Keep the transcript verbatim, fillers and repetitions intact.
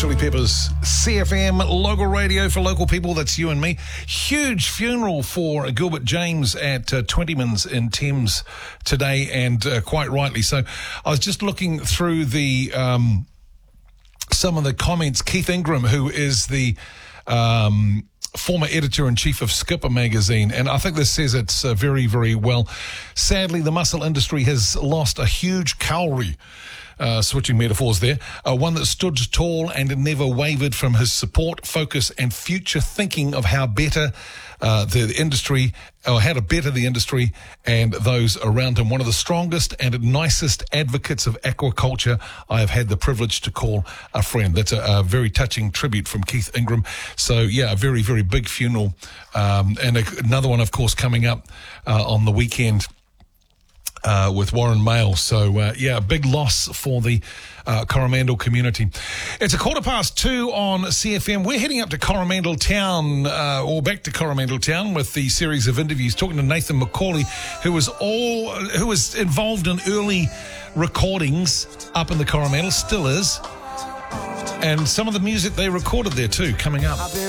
Chili Peppers, C F M, local radio for local people. That's you and me. Huge funeral for Gilbert James at uh, Twentyman's in Thames today, and uh, quite rightly so. I was just looking through the um, some of the comments. Keith Ingram, who is the um, former editor-in-chief of Skipper magazine, and I think this says it uh, very, very well. Sadly, the muscle industry has lost a huge Kauri. Uh, switching metaphors there, uh, one that stood tall and never wavered from his support, focus and future thinking of how better uh, the industry, or how to better the industry and those around him. One of the strongest and nicest advocates of aquaculture I have had the privilege to call a friend. That's a, a very touching tribute from Keith Ingram. So, yeah, a very, very big funeral. Um, and a, another one, of course, coming up uh, on the weekend. Uh, with Warren Mail. So, uh, yeah, a big loss for the uh, Coromandel community. It's a quarter past two on C F M. We're heading up to Coromandel Town, uh, or back to Coromandel Town with the series of interviews, talking to Nathan McCauley, who was all, who was involved in early recordings up in the Coromandel, still is. And some of the music they recorded there too, coming up.